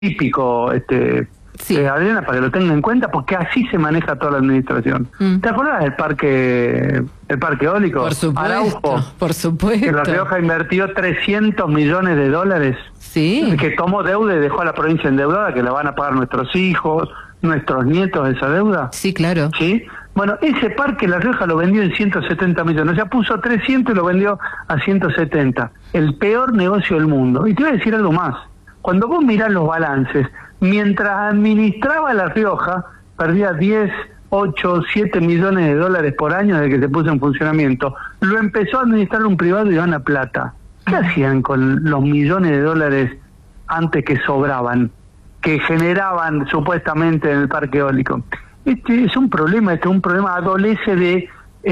típico, Sí. Adriana, para que lo tenga en cuenta, porque así se maneja toda la administración. ¿Te acuerdas del parque eólico? Por supuesto, Araujo, por supuesto. que La Rioja invirtió 300 millones de dólares, Sí. que tomó deuda y dejó a la provincia endeudada, que la van a pagar nuestros hijos, nuestros nietos, esa deuda. Sí, claro. ¿Sí? Bueno, ese parque La Rioja lo vendió en 170 millones, o sea, puso 300 y lo vendió a 170. El peor negocio del mundo. Y te voy a decir algo más. Cuando vos mirás los balances, mientras administraba La Rioja, perdía 10, 8, 7 millones de dólares por año desde que se puso en funcionamiento. Lo empezó a administrar un privado y gana plata. ¿Qué hacían con los millones de dólares antes que sobraban, que generaban supuestamente en el parque eólico? Este es un problema, adolece de...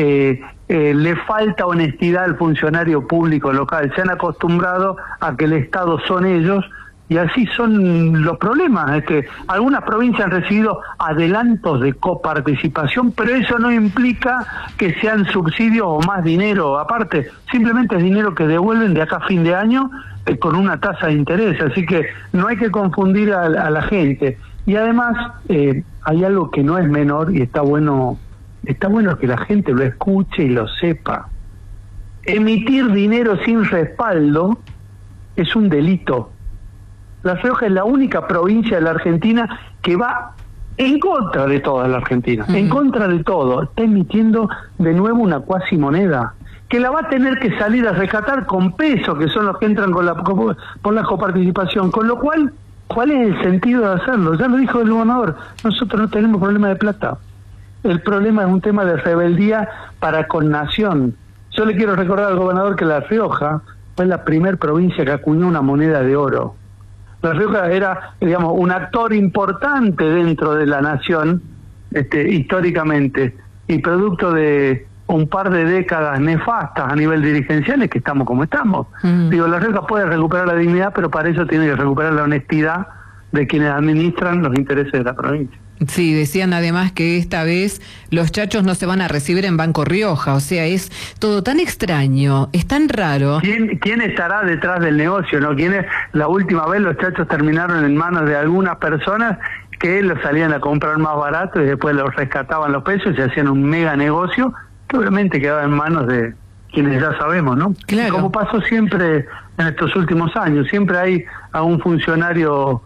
le falta honestidad al funcionario público local. Se han acostumbrado a que el Estado son ellos, y así son los problemas. Algunas provincias han recibido adelantos de coparticipación, pero eso no implica que sean subsidios o más dinero. Aparte, simplemente es dinero que devuelven de acá a fin de año con una tasa de interés. Así que no hay que confundir a la gente. Y además, hay algo que no es menor y está bueno que la gente lo escuche y lo sepa. Emitir dinero sin respaldo es un delito. La Rioja es la única provincia de la Argentina que va en contra de toda la Argentina, en contra de todo. Está emitiendo de nuevo una cuasimoneda, que la va a tener que salir a rescatar con pesos, que son los que entran por la coparticipación. Con lo cual, ¿cuál es el sentido de hacerlo? Ya lo dijo el gobernador, nosotros no tenemos problema de plata. El problema es un tema de rebeldía para con nación. Yo le quiero recordar al gobernador que La Rioja fue la primer provincia que acuñó una moneda de oro. La Rioja era, digamos, un actor importante dentro de la nación, históricamente, y producto de un par de décadas nefastas a nivel dirigencial es que estamos como estamos. Digo, La Rioja puede recuperar la dignidad, pero para eso tiene que recuperar la honestidad de quienes administran los intereses de la provincia. Sí, decían además que esta vez los chachos no se van a recibir en Banco Rioja, o sea, es todo tan extraño, es tan raro. ¿Quién estará detrás del negocio, no? La última vez los chachos terminaron en manos de algunas personas que los salían a comprar más barato y después los rescataban los pesos y hacían un mega negocio que obviamente quedaba en manos de quienes ya sabemos, ¿no? Claro. Como pasó siempre en estos últimos años, siempre hay a un funcionario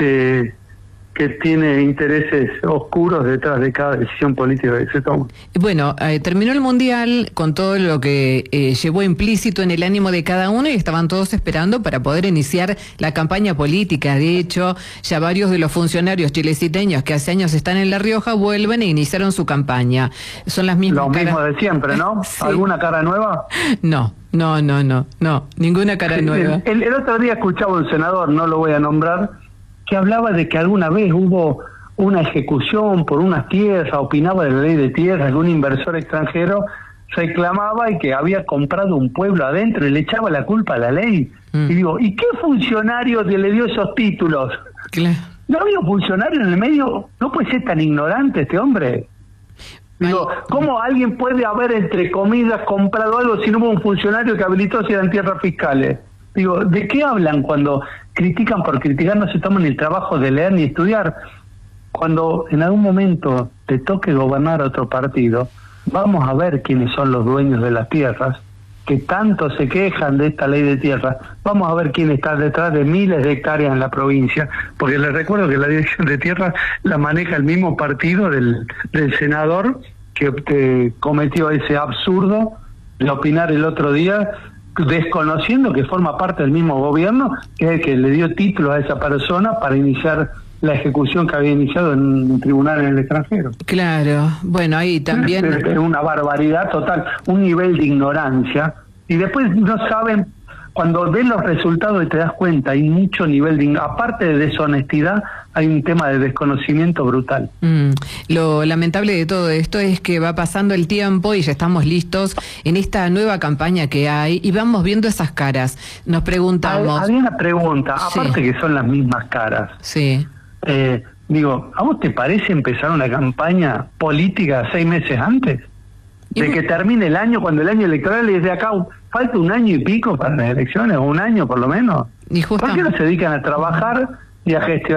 que tiene intereses oscuros detrás de cada decisión política que se toma. Bueno, terminó el Mundial con todo lo que llevó implícito en el ánimo de cada uno y estaban todos esperando para poder iniciar la campaña política. De hecho, ya varios de los funcionarios chileciteños que hace años están en La Rioja vuelven e iniciaron su campaña. Son las mismas caras. Lo mismo de siempre, ¿no? Sí. ¿Alguna cara nueva? No, ninguna cara nueva. El otro día escuchaba un senador, no lo voy a nombrar, que hablaba de que alguna vez hubo una ejecución por unas tierras, opinaba de la ley de tierras, algún inversor extranjero reclamaba y que había comprado un pueblo adentro y le echaba la culpa a la ley. Y digo, ¿y qué funcionario le dio esos títulos? Claro. ¿No había un funcionario en el medio? ¿No puede ser tan ignorante este hombre? Digo, ¿cómo alguien puede haber, entre comillas, comprado algo si no hubo un funcionario que habilitó si eran tierras fiscales? Digo, ¿de qué hablan cuando critican por criticar? No se toman el trabajo de leer ni estudiar. Cuando en algún momento te toque gobernar otro partido, vamos a ver quiénes son los dueños de las tierras, que tanto se quejan de esta ley de tierras. Vamos a ver quién está detrás de miles de hectáreas en la provincia, porque les recuerdo que la dirección de tierras la maneja el mismo partido del senador que cometió ese absurdo de opinar el otro día, desconociendo que forma parte del mismo gobierno, que es el que le dio título a esa persona para iniciar la ejecución que había iniciado en un tribunal en el extranjero. Claro, bueno, ahí también... Es una barbaridad total, un nivel de ignorancia, y después no saben, cuando ven los resultados y te das cuenta, hay mucho nivel de... Aparte de deshonestidad, hay un tema de desconocimiento brutal. Lo lamentable de todo esto es que va pasando el tiempo y ya estamos listos en esta nueva campaña que hay y vamos viendo esas caras. Nos preguntamos... Había una pregunta, aparte que son las mismas caras. Sí. Digo, ¿a vos te parece empezar una campaña política 6 meses antes? De que termine el año, cuando el año electoral es de acá, falta un año y pico para las elecciones, o un año por lo menos. Y ¿Por qué no se dedican a trabajar y a gestionar.